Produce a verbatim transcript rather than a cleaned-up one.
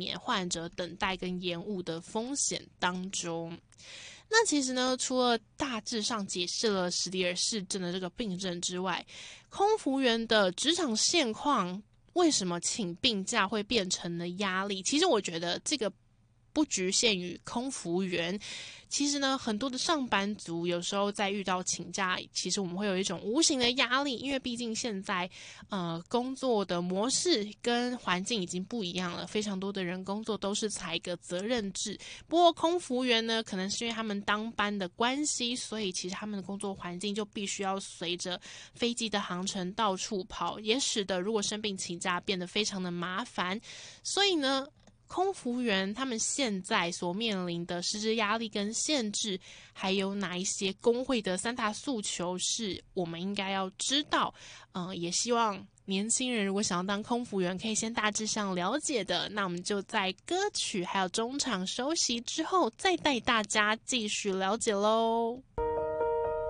免患者等待跟延误的风险当中。那其实呢，除了大致上解释了史迪尔氏症的这个病症之外，空服员的职场现况为什么请病假会变成了压力？其实我觉得这个不局限于空服员，其实呢，很多的上班族有时候在遇到请假，其实我们会有一种无形的压力，因为毕竟现在呃工作的模式跟环境已经不一样了，非常多的人工作都是采个责任制。不过空服员呢，可能是因为他们当班的关系，所以其实他们的工作环境就必须要随着飞机的航程到处跑，也使得如果生病请假变得非常的麻烦。所以呢，空服员他们现在所面临的实质压力跟限制，还有哪一些工会的三大诉求是我们应该要知道？嗯、呃，也希望年轻人如果想要当空服员，可以先大致上了解的。那我们就在歌曲还有中场休息之后，再带大家继续了解咯。